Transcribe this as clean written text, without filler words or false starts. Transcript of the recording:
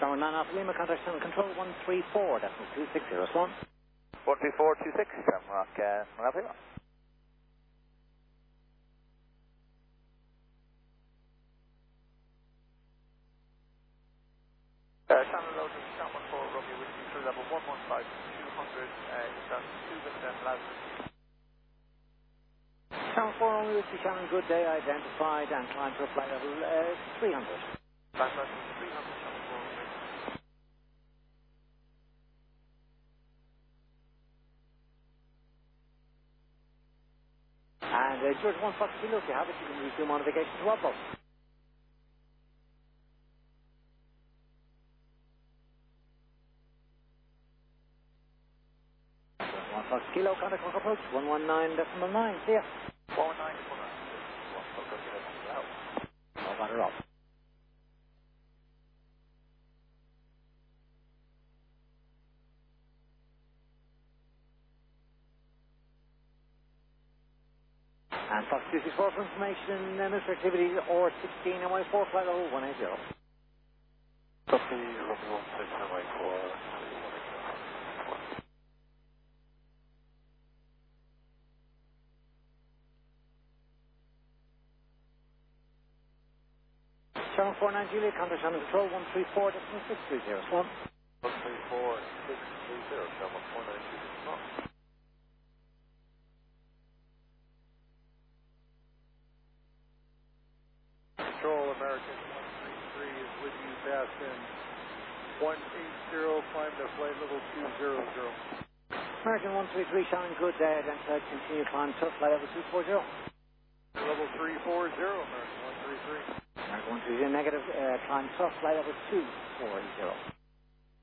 Tower 9 Alpha Lima, contact Sun Control 134, decimal 2601. 13426, Shamrock, Alpha Lima. Channel loading, Shan 14, Romeo Whiskey, through level 115, 200, Shan 2 and then Lazarus. Channel 4 only with the Shannon, good day, identified and climb to flight level 300. Lazarus 300, Channel 4 only. And George 1 Fox Kilo, if you have it, you can resume modification to Oppo. 1 Fox Kilo, contact clock approach 119.9, see ya. 119.9, 1 Fox Kilo, out. No matter off. And Fox 264 for information, Mr. Activity or 16 NY4 flight level 180. Copy, Romeo 16 NY4. Channel 49 Juliet, contact Channel Control 134, decimal 6301. 134, 630, Channel 49 Juliet. Control, American 133 is with you, fast in 180, climb to flight level 200. American 133, Shannon, good day, identified, continue climb to flight level 240. Level 340, American 133. American 133, negative, climb to flight level 240.